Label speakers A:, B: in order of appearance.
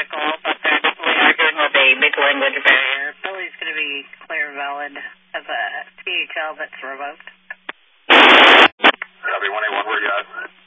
A: vehicle up there definitely arguing with a big language barrier. Billy's going to be clear valid as a THL that's revoked.
B: Copy 181, where you at?